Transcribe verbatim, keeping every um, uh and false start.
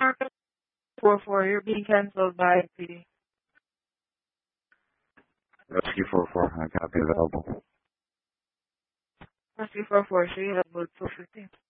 four four, you're being cancelled by P D. Rescue four four, I copy available. Rescue four four, so you have about two fifteen.